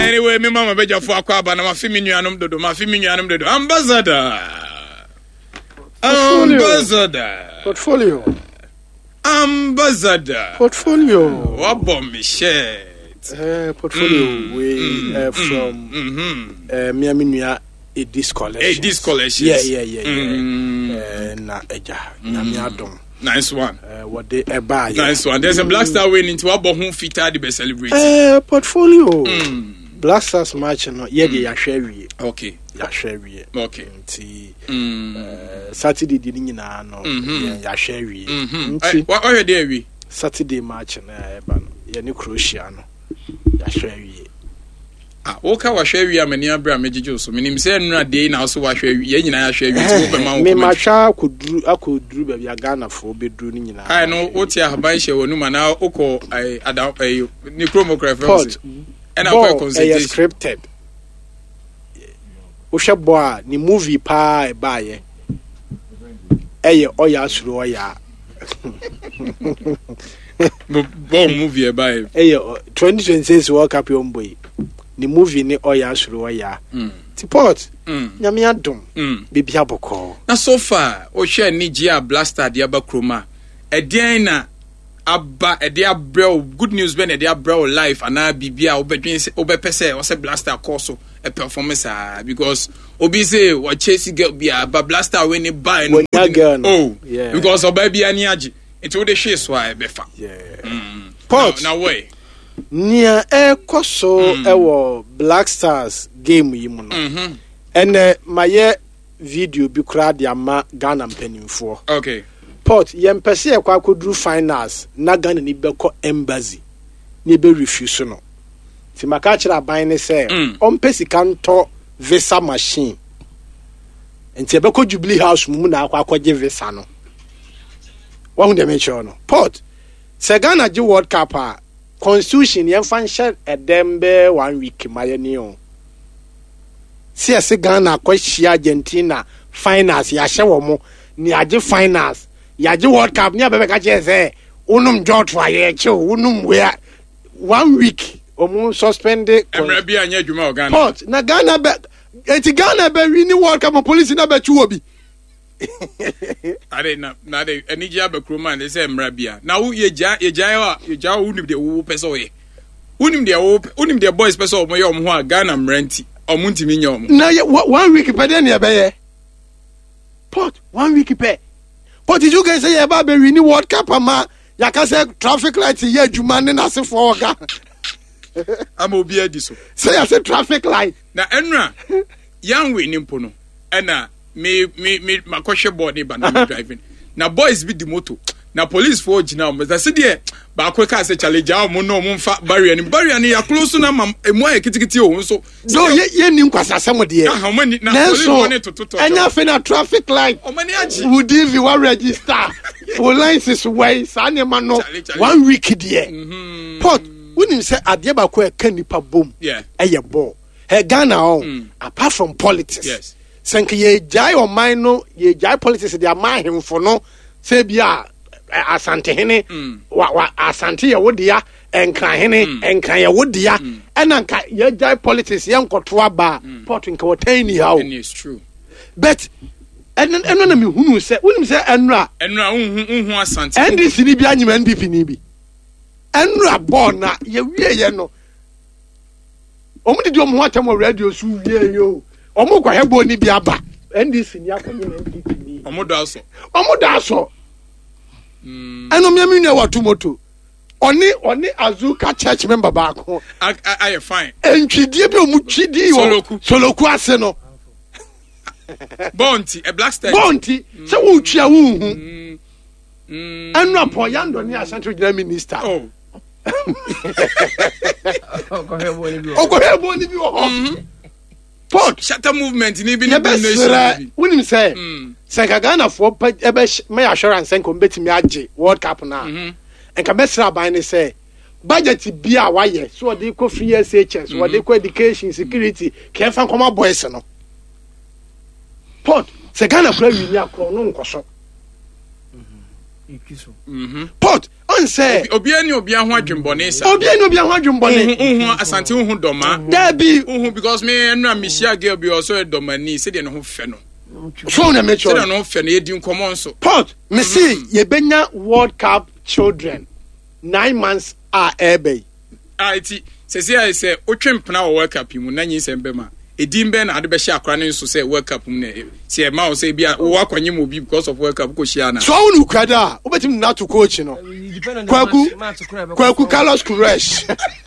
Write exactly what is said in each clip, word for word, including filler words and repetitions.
Anyway, me mama beja for akwa na ma fi minu anom dodo, ma fi minu anom dodo. Ambassador. Ambassador. Portfolio. Ambassador. Portfolio. What bomb me share. Uh, portfolio mm, we mm, uh, from mm-hmm. uh, Miami Nua a disc collection. A disc collection. Yeah, yeah, yeah, yeah. Mm. Uh, na eja. Nyami adom. Nice one. Uh, what they eba. Nice one. There's a Black Star win into abo hu fita the best celebrate. Uh, portfolio. Mm. Black Stars match no ye de ya share wie. Okay. Ya share wie. Okay. Nti mm. uh, Saturday di nyina no mm-hmm. ya share wie. Nti what are there we? Saturday match na eba no. Ye ni Croatia no. Ya share wie. Ah, oka wa share wie amani abra mejeje so. Minim say nura dey na so wa share wie. Ye nyina ya share wie ti wo be ma wo. Me ma twa akuduru akuduru ba bia Ghana fo beduru ni nyina. Ai no oti ahaban hye wonu ma na okọ ai adam ai ni chromography. And I consultation scripted. Usha boa ni movie pa e ba ye. Eye oya suru oya. Bo movie e ba ye. Eye twenty twenty-six World Cup yo mboy. Ni movie ni oya suru oya. Support. Nyame adom. Bibia boko. Na so far o share ni Gia Blaster de aba kroma. E den na Abba e dia bro good news ben e dia bro life ana bibia obedwen obepese o se Blaster course e performance ah because obi say what chase girl bia ba Blaster when e buy no oh yeah. Because oba bia ni age it wo de hwe so a e befa yeah mm. Port na way nia e koso mm. e wo Black Stars game yi mu no mhm ene maye video bi kra de ama Ghana mpanimfo okay Port yempese e kwa kodru finals na Ghana ni beko embassy ni be refuse no ti maka kira ban ne se on pesi kanto visa machine enti e beko Jubilee House mu na akwa akwaje visa no wa hu de me cho no Port se Ghana ji World Cup a constitution yen fan share edembe one week maye ni o si ese Ghana kwa hia Argentina finals ya hye wo mo ni age finals yaji World Cup ni abebe ka chese unum jot wa ye che unum we one week omu suspended emra bi anya adwuma o Ghana Port na Ghana be eti Ghana be win World Cup police na be chu obi ade na na de eni Gia be kroma na say emra bia na wo ye ja ye ja wa ye ja wo nim de wo pese wo ye unim de wo unim de boys pese wo ye omo ho a Ghana mranti omo ntimi nya omo na one week pe de na be ye Port one week pe But did you guys say about the winning World Cup ama ya ka say traffic light here adwuma ne na se for ga am obi adiso say I say traffic light na enra yan we nimpo no ena me me me makoshe board ni ba na driving na boys bi di moto na police for gina o say de ba ko ka say challenge am no mo mfa barrier ni barrier ni ya close na ma emu aye kitikiti o so do ye ye ni nkwasa asem de ah o mani na police money to to enya fe na traffic light o mani agi would if you register for license way sa ne ma no one week there mhm Port unim say ade ba ko e ka nipa bom yeah eye ball he Ghana on apart from politics yes senke ye jai o man no ye jai politics de amahim for no say bia asante hene wa wa asante ye wodia enkran hene enkran ye wodia ena nka ye jai politics ye nkoto aba Port nka wotani hawo and it's true but eno eno na me hunu se unim se enra enra unhu unhu asante N D C ni bi anyima N D P ni bi enra born na ye wie ye no omu di omu atam radio su wie yo omu kwa hebo ni bi aba N D C ni akonye N D P ni omu da so omu da so mm eno me me na watu moto oni oni Azuka church member back I I fine entwidie bi omu twidi wo Soloku Soloku ase no Bonti a Black Star Bonti se wo twia wo hu mm enu apoyando ni Central General Minister oh okohebo ni bi wo ho Port shatter movement ni bi ni nation unim say senka Ghana for ebe me assurance senko betimi age World Cup na enka mesra ban ni say budget bi a waye so dey ko free S H S so dey ko education security ke fa koma boys no Port se Ghana for wi ni akọ no nkoso mhm Port on say obi ani obi ho adwembone sa obi ani obi ho adwembone unhu asante unhu doma dabi unhu because me enu me share girl bi also domani say de no ho fe no so na me cho say de no ho fe no edi nkomo nso Port me see ye benya World Cup children nine months are ebe ah iti say say say otwempena wo World Cup mu na nyi sembe ma edi mbe na ade be share akra ne nso say World Cup mu na say ma wo say bia wo akwanye mo bi because of World Cup ko share na so unu kwada obetim na to coach no kwaku kwaku Carlos Queiroz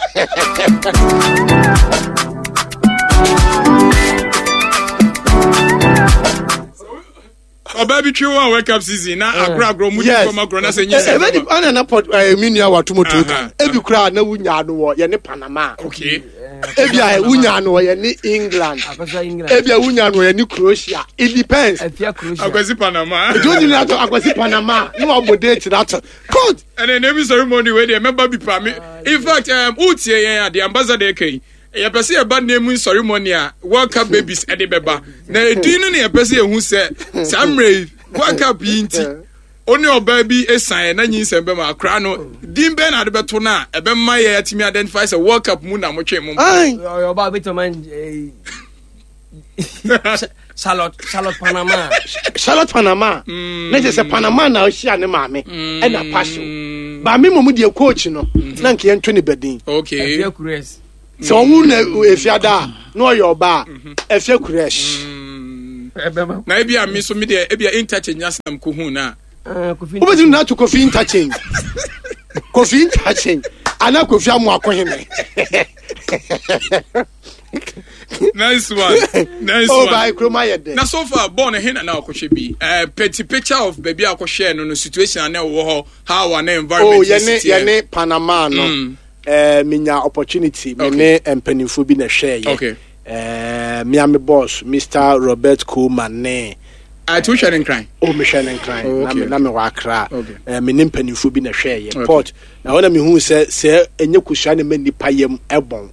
Obabi twi one World Cup season na agro agro mu di from agro na say nyi say e be ana na port minia watomo to e bi kra na wunya no wo ye ne Panama okay e bi a wunya no wo ye ne England e bi a wunya no wo ye ne Croatia it depends akwasi Panama do you know akwasi Panama no abode ti that coach and then every ceremony where they member be pa me in fact um utie yen the ambassador kai ye pese e ba name ceremony a World Cup babies e de beba na edinu ne ye pese ehu se samre World Cup yinti oni oba bi esan na nyin sembe ma akra no dimbe na de beto na e be ma ye atimi identify se World Cup mu na mo twe mu oba beto man Charlotte Charlotte Panama Charlotte Panama na je se Panama na o hia ne maame e na passion ba me momu de coach no na nke ye ntwe ne bedin okay so wu na efiada no yo ba efia Queiroz na ebi a mi so me de ebi a interchange asam ko hu na obedim na to Kofi interchange Kofi interchange ana Kofi amu akohene nice one nice oh one by kroma yede na so far born hin na akohwe bi eh petty picture of baby akohwe no no situation na wo ho how an environment oh yene yene Panama no mm. eh minya opportunity me ne empanifo bi na hwe ye okay eh Miami boss Mister Robert Koeman ne I too sharing crime oh me sharing crime na me na me wa kra eh me ne empanifo bi na hwe ye okay. Port na wona me hu se se enye kusua ne mani payem ebon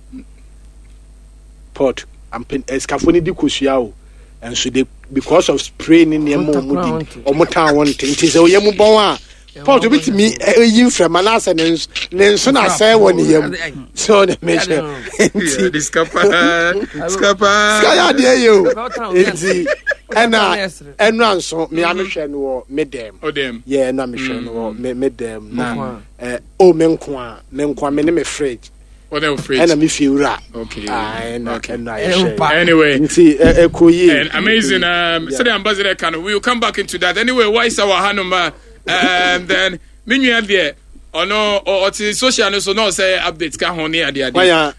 Port am escafoni di kusua o enso de because of spraying in yemo mudi omotan won tinti se oyemu bon a Port bit me yin from anasa ne nso na say won yem so the measure discapa discapa skaya de yo enti ena ena nso me amehwe no wo medem odem yeah na mehwe no wo medem na eh o me nko a me nko a me ne me fridge what are afraid and me feel ra okay ah na okay. na anyway nti ekoyi and amazing um yeah. So the ambassador can we will come back into that anyway. Why is our hanuma and then menu there or no or to social so no say updates ka ho ne ade ade eh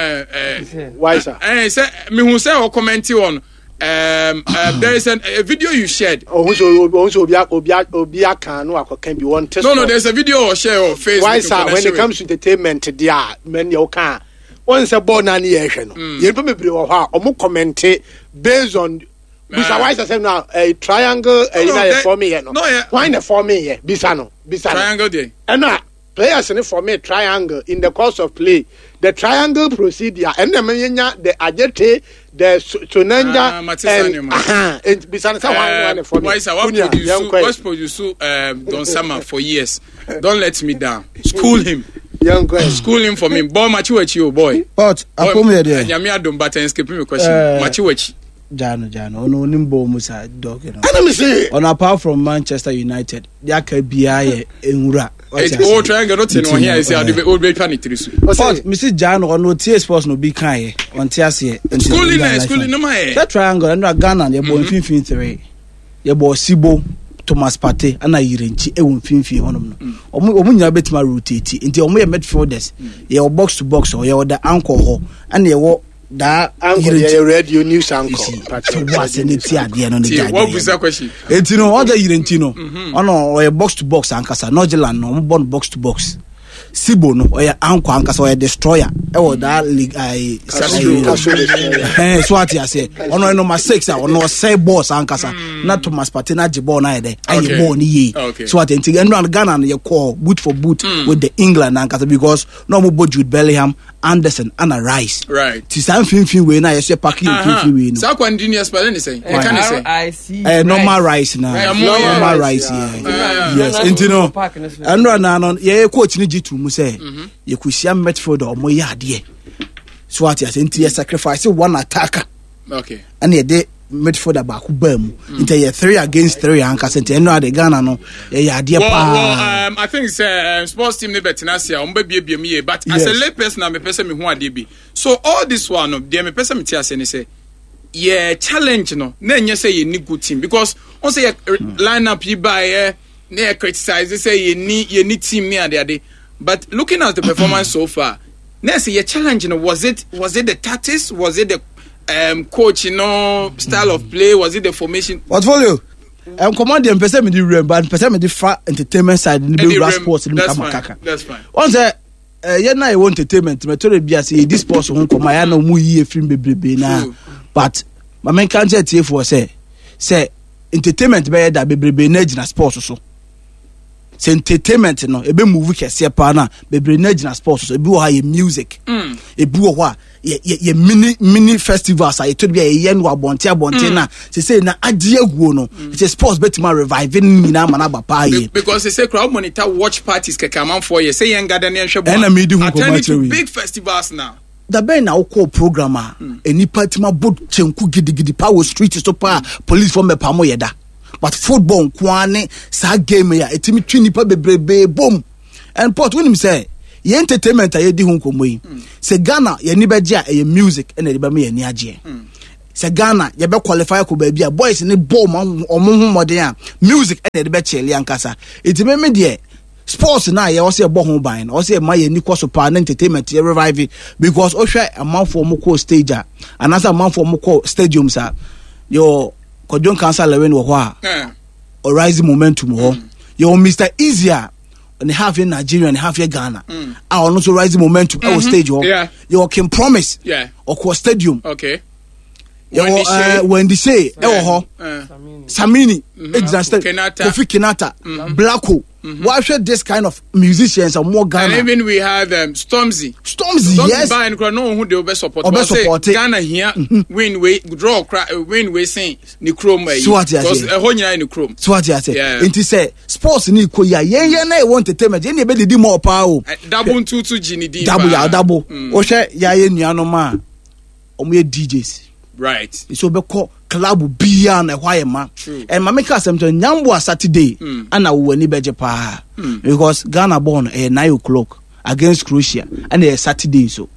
eh why sir eh say me hu say or comment on um uh, there is an, a video you shared oh so oh so obi obi obi aka no akokan bi won test no no there's a video or share on Facebook why sir when it comes to entertainment there men you can once a born na ye hwe no ye pe mebre wo ha o mo comment based on bisa why say now a triangle e na ye for me here no why na for me here bisa no bisa triangle there and na players in for me triangle in the course of play the triangle procedure and the menya the ajete the sonanja and aha and bisa say why one for me why say what produce what produce um Don Sama for years don't let me down school him young guy school him for me boy machi wachi oh boy but akom here there nyame adom but escape me question machi wachi Jano Jano ono nimbo musa dog you know let me see on apart from Manchester United there can be a enura it's all triangle not in here is the old be panic trisu but Mister Jano ono T Sports no be kan on tiase schooling na schooling no mai that triangle and Ghana ye bo fifteen three ye bo Sibo Thomas Partey ana yirenchi e won finfin honom no omo omo nya betima rotate nti omo ye midfielders ye box to box or ye the anchor ho ana ye wo da anchor ye radio news anchor to was any tia de no the what was that question enti no other yirenchi no ono or ye box to box ankasa Norgeland no born box to box Sibo no or ye anchor ankasa or ye destroyer e wo da league ai eh so ati ase ono no ma six a ono say boss ankasa na Thomas Partey na jibon na ide ayi ball ni ye so ati enti eno Ghana no ye call boot for boot with the England ankasa because no mo Jude Bellingham Anderson and a Rice. Right. Ti san finfin we na yesi packing finfin we no. So kwa ndini spell any say. You can say. I see. Eh normal rice na. Normal rice yeah. Yes, into no. Andro na no ye coach ni G two mu say. Ye kusia midfield o mo ya ade. So what you say into sacrifice one attacker. Okay. And ye dey midfielder back bam into ye three against three anka sent eno ade Ghana no ye ade pa. Well, um I think say uh, sports team ne betinasia o mba bie me but yes. As a lay person na me person me ho ade bi. So all this one no dey me person me tia say ne say yeah challenge no na enye say ye ni good team because on say mm. lineup you buy eh na criticize say ye ni ye ni team me ade ade but looking at the performance so far na say ye challenge no was it was it the tactics was it the um coach you know style of play was it the formation portfolio um command them person me the room but person me the far entertainment side in the brass sports in Kaka that's fine on say eh ye na e want entertainment me to be as this sports ho come ya na mu yi efrim bebrebe na but my men can say for say say entertainment be da bebrebe na gina sports so say entertainment no e be movie kese pa na bebrebe na gina sports so e bi wo ha ye music mm. e bi wo ha ye ye mini mini festivals I told be ye no abonte abonte na say say na agye aguo no it is sports betima reviving nyina ma na ba pa ye because they say crowd monitor watch parties kekaman for ye say yen garden yen hwebo and me do attending to big festivals now da ben na ukọ program a eni patima bod chenku gidigidi power street so pa police from me pa mo yeda but football kwane sa game ya etimi twini pa bebrebe boom and port when him say ye entertainment aye di hu nkomo yi se Ghana ye ni beje a music and e be me ye ni age se Ghana ye be qualify ko ba bia boys ni ball omo hu modern a music and e be chele ankasa etimi me de sports na ye wose ebo ho ban o se ma ye ni kwaso pa na entertainment ye revive because o hwe amanfo mo ko stage a anasa amanfo mo ko stadiums a yo Kodjon Council lewen wo ho a o rise momentum ho yo Mister Easier and half in Nigeria and half in Ghana mm. I also rise momentum mm-hmm. Our stage ho yeah. You can promise yeah or ko stadium okay yo uh, when they say e wo ho Samini example Kofi Kinata Blacko why should this kind of musicians are more Ghana and even we have um, Stormzy Stormzy yes by and no who they will support but support Ghana here win we draw win we sing ni chrome because a whole nyina ni chrome so what you say it is say sports ni ko ya yen yen na e want entertainment yen e be di more pa o double two two G D double ya double o hwe ya ye nuanom a omo ye D Js right so be call club bia na why ma and ma make us to nyambo Saturday mm. and we wani beje pa mm. because Ghana born at nine o'clock against Croatia and a Saturday so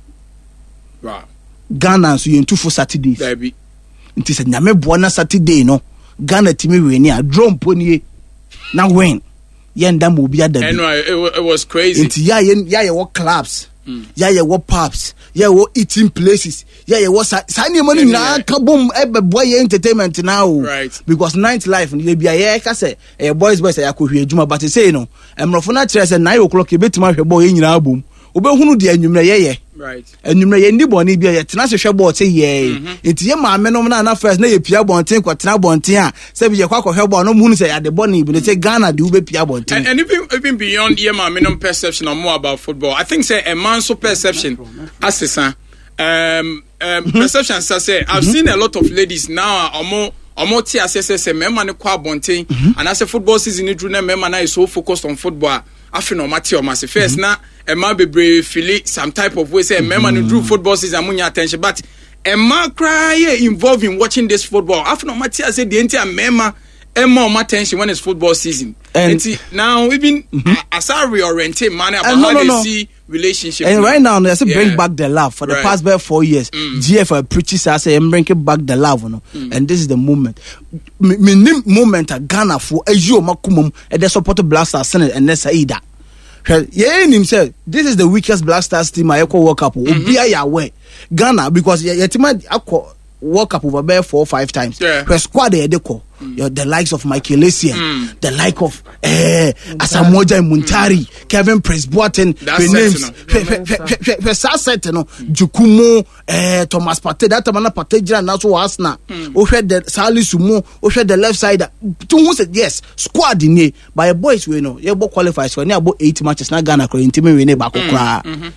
wow Ghana so you two for Saturdays baby it is nyame bo na Saturday no Ghana timi we ni a drum pony na win yenda mo bia da and it was crazy it ya ya ya what clubs mm. ya ya what pubs ya what eating places yeah yeah what's signing money na kabum ebe boy entertainment now right because night life dey bia yeah ka say eh boys boys ya kohwe adwuma but say no emrofo na kire say nine o'clock e betima hwe boy nyina abom obehunu de anwumre ye ye right anwumre ye ndi boni bia ye tena se hwe boy say ye enti ye ma me no na na first na ye pia bonten ko tena bonten a say bi ye kwa hwe boy no mu say ya de boni bi say Ghana de ube pia bonten and, and even even beyond ye ma me no perception or more about football I think say a man so perception assessor um um mm-hmm. perception say I've mm-hmm. seen a lot of ladies now omo omo ti assess say me man kwa bonten and as a football season ni drew na me man is so focused on football afi no mati o mas first mm-hmm. na e ma bebre feel some type of way say mm-hmm. me man drew football season amunya attention but e ma cry involved in watching this football afi no mati say the entire me ma e ma more attention when it's football season and now even mm-hmm. as I reorientate man about no, how no, they no. see relationship and now. Right now they say yeah. bring back the love for the right. past about four years mm. G F preaches I say bring back the love no mm. and this is the moment me, me moment at Ghana for ayo makumum and they support Black Stars Senate and that's Aida yeah himself this is the weakest Black Stars team I ever work up obi aya we Ghana because yeah team akọ work up over there four or five times yeah the squad they call mm. the likes of Michael Essien mm. the like of eh Asamoah Muntari mm. Kevin Prince-Boateng the names the set no Jukumo eh Thomas Partey that man Partey jira na so Arsenal o hwe the Salisu Mo o hwe the left side to who said yes squad ni by boys we know you qualify so na about eight matches na Ghana ko intimi we ne ba kokra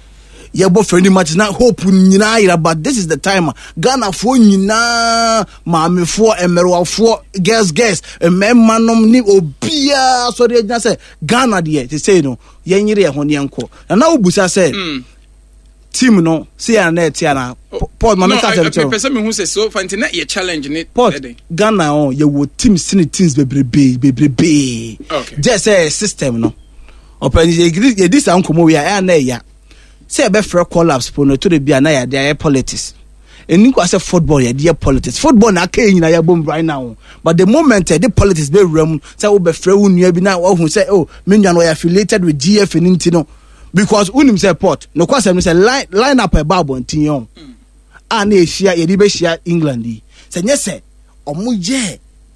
yɛbɔ friendly matches na hope nyinaa yɛra, but this is the time Ghana for nyinaa maamefoɔ mmerɛwafoɔ girls girls mmarima nom ne obia sɔre agyina sɛ Ghana deɛ te say no yɛnyere yɛ ho ne yɛnkɔ na na wobusa sɛ mm. team no see ya na etia na Paul ma meka sɛ no person me hu sɛ so fanti na ye challenge ne Paul Ghana on ye wo team sine teams bebrebe bebrebe just say system no open ye ye dis ankomo we ya na ya say be free collapse po no to the bia na ya dey politics eni kwa say football ya dey politics football na ka nyina ya bom right now but the moment the politics be ram say wo be free wo nua bi na wo hu say oh me nua no ya affiliated with G F ni ntino because unim say Port no kwasem say line line up e ba bontin yon a na ehia ye di be hia England yi say nye say omo je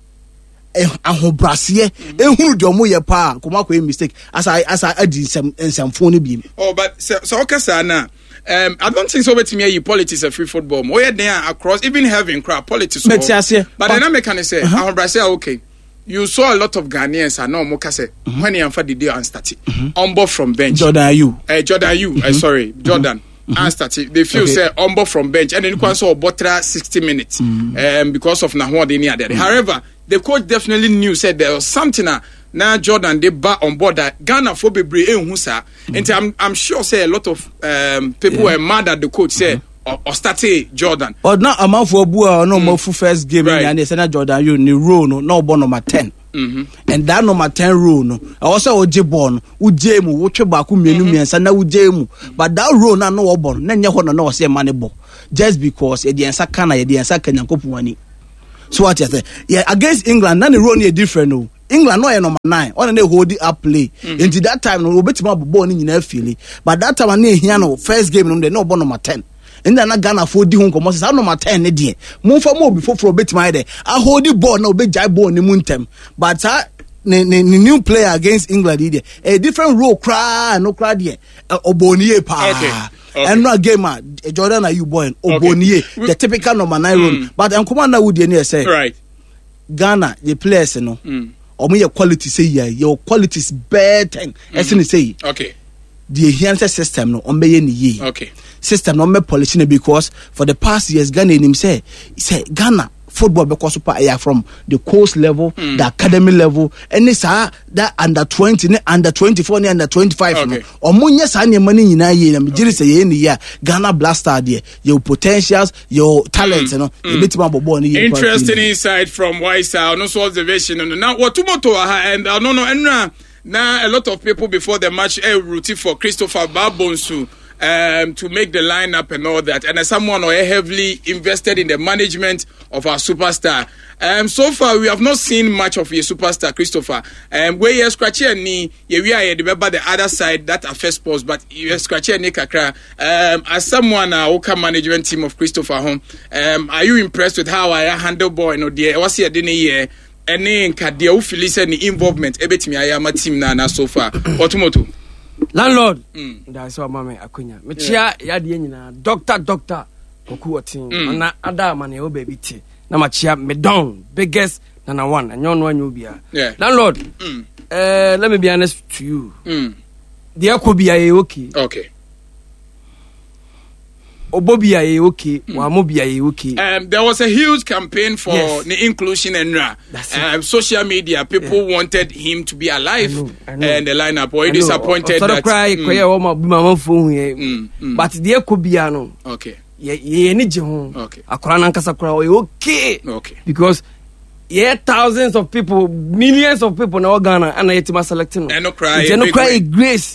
ahobrase ehunu de omo ye pa koma ko mistake as I as I adi nsem nsemfo no bi. Oh but so so okasa na um I don't think so betimi ayi politics of free football mo ye den across even having crap politics but then I make an say ahobrase okay. You saw a lot of Ghanaians and no more kase when you for the day and started on board from bench. Jordan you. Uh, Jordan you. Mm-hmm. Uh, sorry, Jordan. Mm-hmm. And started. They feel okay. Say on board from bench and then you can saw botra sixty minutes mm-hmm. um because of na what they near there. Mm-hmm. However, the coach definitely knew said there was something uh, now Jordan they back on board that Ghana for be brave and mm-hmm. I'm I'm sure say a lot of um people yeah. were mad at the coach say mm-hmm. Or, or start Jordan. Or now a month for Bua no more mm. first game right. And they said Jordan you ni rule no no born number ten. Mm-hmm. And that number ten rule no. I also oje born ujemu wo twe baako mienu miensa na ujemu. But that rule na no born na nye ho no no say money bo. Just because e dey ensa kana e dey ensa kanyankopon ani. So what you say? Yeah, against England na the rule ni different no. England no number nine on the hold up play mm-hmm. Into that time no obetima bobo ni nyina feel. But that time na ehia no first game no dey no born number ten. And then Ghana for di hun komo say number ten ne de mo fa mo bi foforo betima de a hold the ball na obe jai ball ni muntem but that ne ne new player against England de a different role cry no cry de oboniye pa okay. And no game ah Jordan are you boy oboniye okay. The typical number nine role mm. But en command na would dey say right Ghana the players no mm. omo your quality say yeah your quality is better mm. say okay the enhanced system no on be ni okay system no me policy because for the past years Ghana him say say Ghana football because super aya from the coast level mm. the academy level and this ah that under twenty ne under twenty-four ne under twenty-five okay. No omunye sa ne mani nyina ye na mejiri say ye ni ya Ghana Blaster there your potentials your talents mm. No mm. betima bobo ne ye interesting insight from Waisa no so observation no now what tomoto and no no and now a lot of people before the match eh, rooting for Christopher Babonsu um, to make the lineup and all that. And as someone who is heavily invested in the management of our superstar. Um, so far, we have not seen much of your superstar, Christopher. Um, where you're scratching and knee, we are remember the other side that affects sports, but you're scratching and kakra. Um, as someone, uh, who can management team of Christopher Home, um, are you impressed with how I handle boy? You know, dear, what's your dinner here? Any kadia who feels any involvement? Ebetimi I am a team na so far. Automoto. Landlord. That's what mama akunya. Me chia ya de nyina. Doctor doctor. Koku otin. Na ada man e o baby ti. Na ma chia me down biggest number one. Anyo no anyo bia. Landlord. Mm. Uh, let me be honest to you. Mm. The akobia e okay. Okay. Obobia e okay, mm. Wamobia e okay. Um, there was a huge campaign for yes. the inclusion and um, social media. People yeah. wanted him to be alive I know, I know. And the lineup. Or disappointed that. Cry, mm. mm. mm. But the Ekobia no. Okay. Yeah, yeah, need you. Okay. Akorana Kasakura okay. Okay. Because yeah, thousands of people, millions of people in Ghana, and I selecting. And no cry. And no cry, grace.